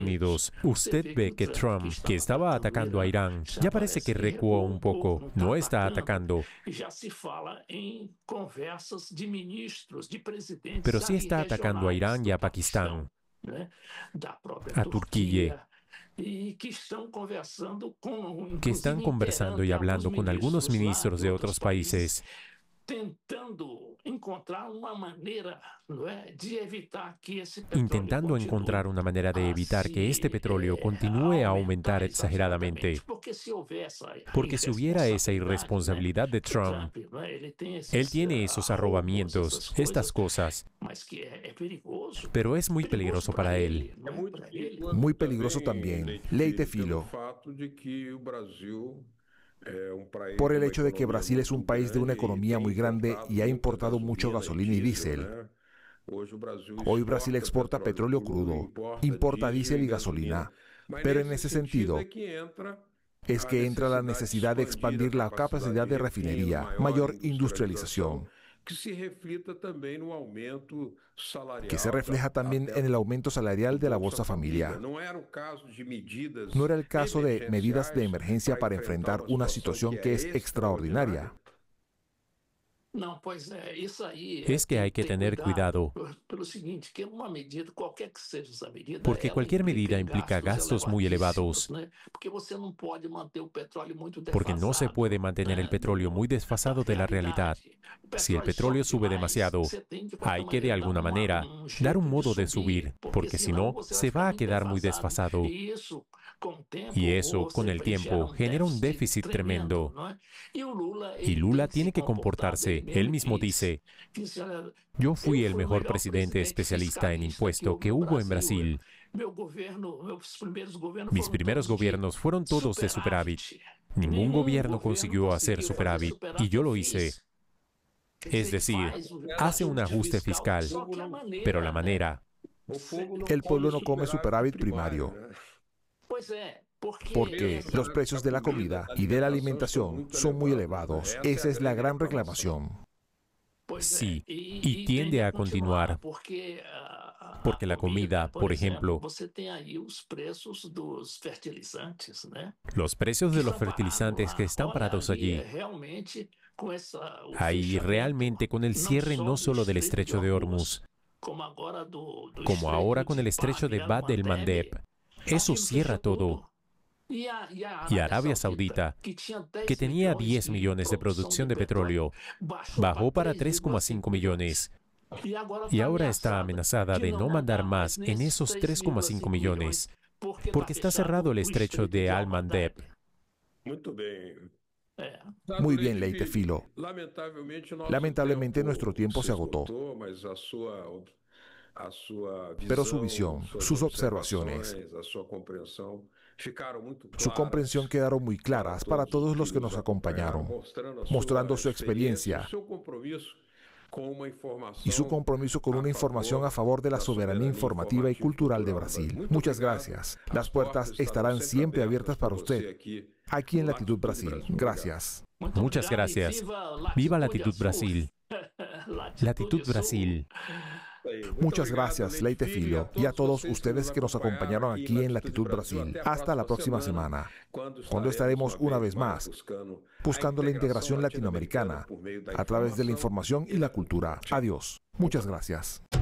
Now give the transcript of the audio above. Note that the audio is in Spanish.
Unidos, usted ve que Trump, que estaba atacando a Irán, ya parece que recuó un poco, no está atacando, pero sí está atacando a Irán y a Pakistán, a Turquía, que están conversando y hablando con algunos ministros de otros países, intentando encontrar una manera de evitar que este petróleo continúe a aumentar exageradamente. Porque si hubiera esa irresponsabilidad de Trump, él tiene esos arrobamientos, estas cosas, pero es muy peligroso para él. Muy peligroso también, Leite Filo, por el hecho de que Brasil es un país de una economía muy grande y ha importado mucho gasolina y diésel. Hoy Brasil exporta petróleo crudo, importa diésel y gasolina, pero en ese sentido es que entra la necesidad de expandir la capacidad de refinería, mayor industrialización, que se refleja también en el aumento salarial de la Bolsa Familia. No era el caso de medidas de emergencia para enfrentar una situación que es extraordinaria. Es que hay que tener cuidado, porque cualquier medida implica gastos muy elevados, porque no se puede mantener el petróleo muy desfasado de la realidad. Si el petróleo sube demasiado, hay que de alguna manera dar un modo de subir, porque si no, se va a quedar muy desfasado. Y eso, con el tiempo, genera un déficit tremendo. Y Lula tiene que comportarse. Él mismo dice, yo fui el mejor presidente especialista en impuesto que hubo en Brasil. Mis primeros gobiernos fueron todos de superávit. Ningún gobierno consiguió hacer superávit, y yo lo hice. Es decir, hace un ajuste fiscal, pero la manera. El pueblo no come superávit primario, porque los precios de la comida y de la alimentación son muy elevados. Esa es la gran reclamación. Sí, y tiende a continuar, porque la comida, por ejemplo, los precios de los fertilizantes que están parados allí, ahí realmente con el cierre no solo del estrecho de Hormuz, como ahora con el estrecho de Bab el-Mandeb, eso cierra todo. Y Arabia Saudita, que tenía 10 millones de producción de petróleo, bajó para 3,5 millones. Y ahora está amenazada de no mandar más en esos 3,5 millones, porque está cerrado el estrecho de Al-Mandeb. Muy bien, Leite Filo. Lamentablemente nuestro tiempo se agotó, pero su visión, sus observaciones, su comprensión quedaron muy claras para todos los que nos acompañaron, mostrando su experiencia y su compromiso con una información a favor de la soberanía informativa y cultural de Brasil. Muchas gracias. Las puertas estarán siempre abiertas para usted, aquí en Latitud Brasil. Gracias. Muchas gracias. Viva Latitud Brasil. Latitud Brasil. Muchas gracias, Leite Filo, y a todos ustedes que nos acompañaron aquí en Latitud Brasil. Hasta la próxima semana, cuando estaremos una vez más buscando la integración latinoamericana a través de la información y la cultura. Adiós. Muchas gracias.